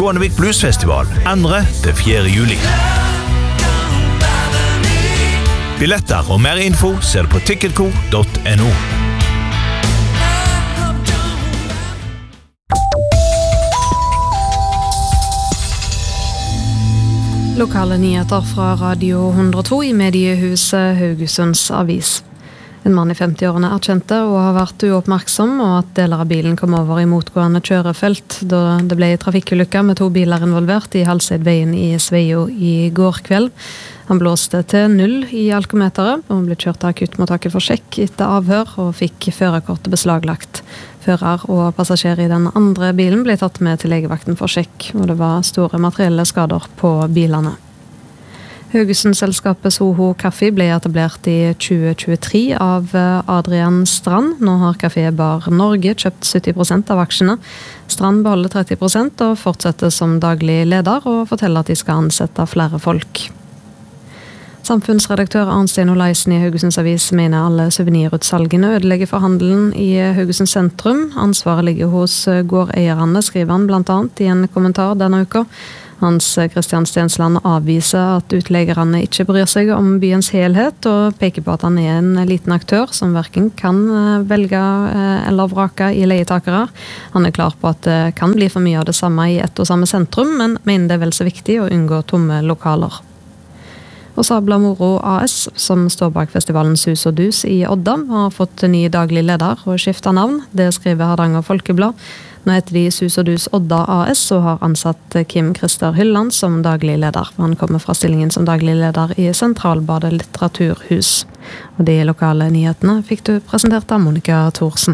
Skånevik Bluesfestival 2.–4. juli. Billetter og mer info ser du på ticketco.no. Lokale nyheter fra Radio 102 I mediehuset Haugesunds Avis. En mann I 50-årene kjente og har vært uoppmerksom, og at deler av bilen kom over I motgående kjørefelt da det ble trafikkulykker med 2 biler involvert I Halseidveien I Sveio I går kveld. Han blåste til 0 I alkometeret, og ble kjørt til akuttmottaket for sjekk etter avhør og fikk førerkortet beslaglagt. Fører og passasjer I den andre bilen ble tatt med til legevakten for sjekk, og det var store materielle skader på bilene. Haugesund-selskapet Soho Kaffe ble etablert I 2023 av Adrian Strand. Nå har Café Bar Norge kjøpt 70% av aksjene. Strand beholder 30% og fortsetter som daglig leder og forteller at de skal ansette flere folk. Samfunnsredaktør Arnstein Olaisen I Haugesunds Avis mener alle souvenirutsalgene ødelegger for handelen I Haugesund sentrum. Ansvaret ligger hos gårdeierne, skriver han blant annet I en kommentar denne uka. Hans Christian Stensland avviser at utleggerne ikke bryr seg om byens helhet, og peker på at han en liten aktør som hverken kan velge eller vrake I leietakere. Han klar på at det kan bli for mye av det samme I ett og samme sentrum, men mener det vel så viktig å unngå tomme lokaler. Og Sabla Moro AS, som står bak festivalens Hus og Dus I Odda, har fått ny daglig leder og skiftet navn. Det skriver Hardanger Folkeblad. Nå heter de Hus og Dus Odda AS og har ansatt Kim Christer Hylland som daglig leder. Han kommer fra stillingen som daglig leder I Sentralbadet Litteraturhus. Og de lokale nyhetene fikk du presentert av Monica Thorsen.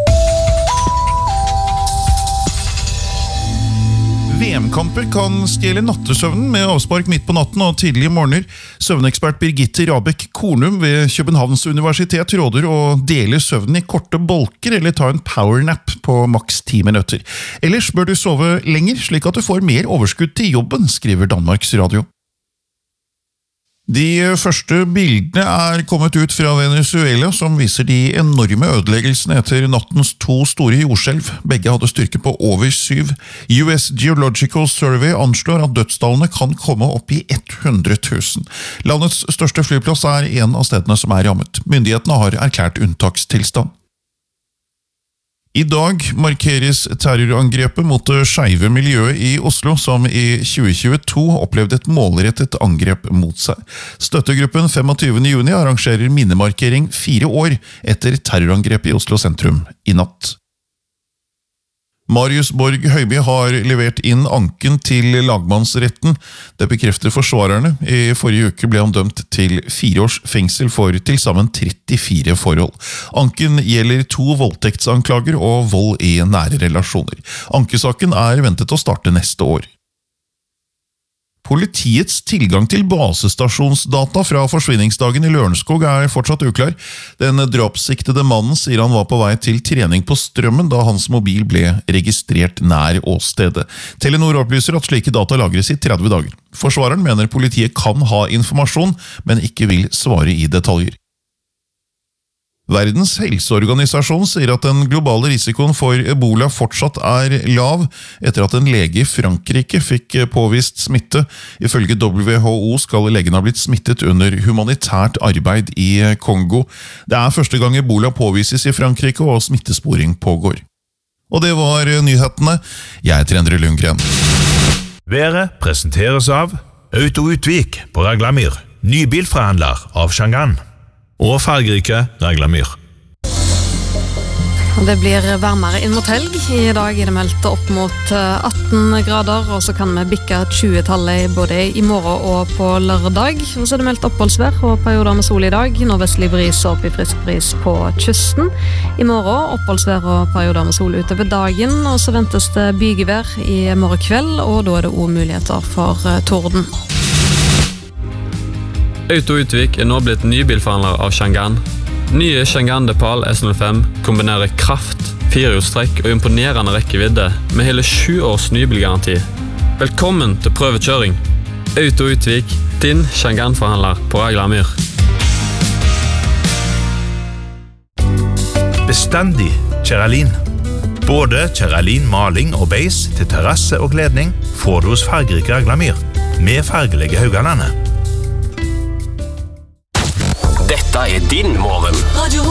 VM-kamper kan stjele nattesøvnen med avspark midt på natten og tidlige morgener. Søvnekspert Birgitte Rabek Kornum ved Københavns Universitet råder å dele søvnen I korte bolker eller ta en powernap på maks 10 minutter. Ellers bør du sove lenger slik at du får mer overskudd til jobben, skriver Danmarks Radio. De første bildene kommet ut fra Venezuela som viser de enorme ødeleggelsene etter nattens 2 store jordskjelv. Begge hadde styrke på over 7. US Geological Survey anslår at dødstallene kan komme opp I 100 000. Landets største flyplass en av stedene som rammet. Myndighetene har erklært unntakstilstand. I dag markeres terrorangrepet mot det skeive miljøet I Oslo, som I 2022 opplevde et målrettet angrep mot seg. Støttegruppen 25. juni arrangerer minnemarkering 4 år etter terrorangrepet I Oslo sentrum I natt. Marius Borg Høiby har levert inn anken til lagmannsretten. Det bekrefter forsvarerne. I forrige uke ble han dømt til 4 års fengsel for til sammen 34 forhold. Anken gjelder 2 voldtektsanklager og vold I nære relasjoner. Ankesaken ventet å starte neste år. Politiets tilgang til basestasjonsdata fra forsvinningsdagen I Lørenskog fortsatt uklar. Den drapssiktede mannen sier han var på vei til trening på Strømmen da hans mobil ble registrert nær åstedet. Telenor opplyser at slike data lagres I 30 dager. Forsvareren mener politiet kan ha informasjon, men ikke vil svare I detaljer. Verdens helseorganisasjon sier at den globale risikoen for Ebola fortsatt lav etter at en lege I Frankrike fikk påvist smitte. Ifølge WHO skal legen ha blitt smittet under humanitært arbeid I Kongo. Det første gang Ebola påvises I Frankrike og smittesporing pågår. Og det var nyhetene. Jeg heter Endre Lundgren. Været presenteres av Auto Utvik på Raglamyr, nybilforhandler av Shangan. Og fargerike Raglamyr. Det blir varmere inn mot helg. I dag det meldt opp mot 18 grader, og så kan vi bikke 20-tallet både I morgen og på lørdag. Og så det meldt oppholdsvær og perioder med sol I dag. Nordvestlig bris opp I frisk bris på kysten. I morgen oppholdsvær og perioder med sol utover dagen, og så ventes det bygevær I morgen kveld, og da det også muligheter for torden. Auto Utvik nå blitt nybilforhandler av Shangan. Nye Shangan Depal S05 kombinerer kraft, 4-hjulstrekk og imponerende rekkevidde med hele 7 års nybilgaranti. Velkommen til prøvekjøring. Auto Utvik, din Shangan-forhandler på Raglamyr. Bestandig Kjeralin. Både Kjeralin maling og beis til terrasse og kledning får du hos fargerike Aglamyr, med fargelige Haugalandet. Dette din morgen.